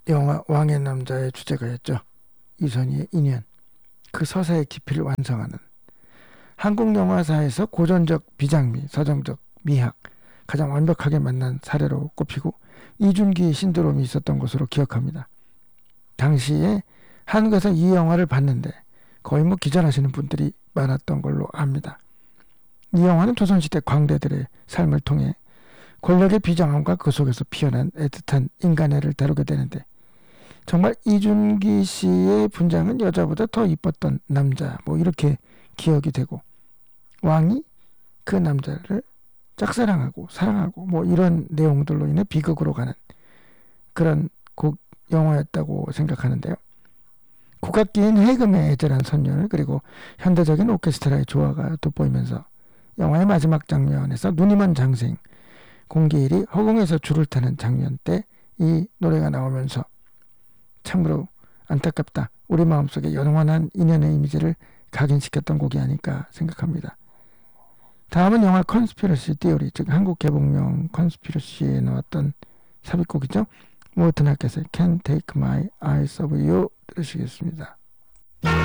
영화 왕의 남자의 주제가였죠. 이선희의 인연, 그 서사의 깊이를 완성하는, 한국 영화사에서 고전적 비장미, 서정적 미학 가장 완벽하게 만난 사례로 꼽히고 이준기 신드롬이 있었던 것으로 기억합니다. 당시에 한국에서 이 영화를 봤는데 거의 기절하시는 분들이 많았던 걸로 압니다. 이 영화는 조선시대 광대들의 삶을 통해 권력의 비장함과 그 속에서 피어난 애틋한 인간애를 다루게 되는데, 정말 이준기 씨의 분장은 여자보다 더 이뻤던 남자, 이렇게 기억이 되고, 왕이 그 남자를 짝사랑하고 사랑하고 이런 내용들로 인해 비극으로 가는 그런 영화였다고 생각하는데요. 국악기인 해금의 애절한 선율, 그리고 현대적인 오케스트라의 조화가 돋보이면서 영화의 마지막 장면에서 눈이 먼 장생 공기일이 허공에서 줄을 타는 장면 때 이 노래가 나오면서 참으로 안타깝다, 우리 마음속에 영원한 인연의 이미지를 각인시켰던 곡이 아닐까 생각합니다. 다음은 영화 컨스피러시 티어리, 즉 한국 개봉명 컨스피러시에 나왔던 삽입곡이죠. 모튼 하켓의 Can't Take My Eyes Off You 들으시겠습니다.